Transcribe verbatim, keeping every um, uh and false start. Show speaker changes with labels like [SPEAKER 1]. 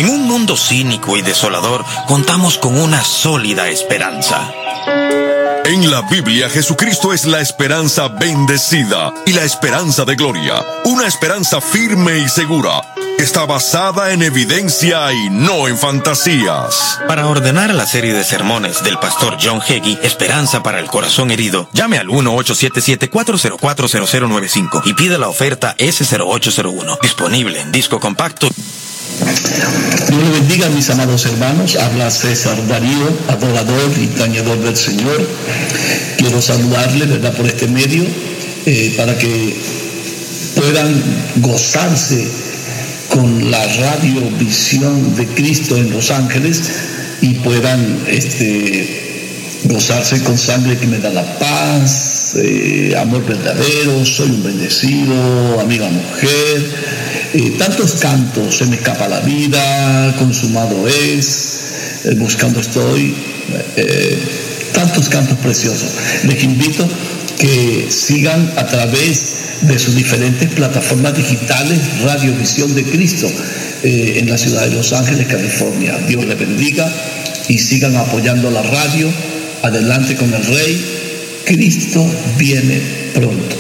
[SPEAKER 1] En un mundo cínico y desolador, contamos con una sólida esperanza.
[SPEAKER 2] En la Biblia, Jesucristo es la esperanza bendecida y la esperanza de gloria. Una esperanza firme y segura. Está basada en evidencia y no en fantasías.
[SPEAKER 1] Para ordenar la serie de sermones del pastor John Hagee, Esperanza para el Corazón Herido, llame al uno ocho siete siete, cuatro cero cuatro, cero cero nueve cinco y pida la oferta ese cero ocho cero uno. Disponible en disco compacto.
[SPEAKER 3] Dios le bendiga, mis amados hermanos. Habla César Darío, adorador y tañedor del Señor. Quiero saludarle, ¿verdad?, por este medio, eh, para que puedan gozarse con la radiovisión de Cristo en Los Ángeles y puedan este, gozarse con Sangre que me da la paz, eh, Amor verdadero, Soy un bendecido, Amiga mujer. Eh, tantos cantos, Se me escapa la vida, Consumado es, eh, Buscando estoy, eh, tantos cantos preciosos. Les invito que sigan a través de sus diferentes plataformas digitales Radiovisión de Cristo eh, en la ciudad de Los Ángeles, California. Dios les bendiga y sigan apoyando la radio. Adelante con el Rey. Cristo viene pronto.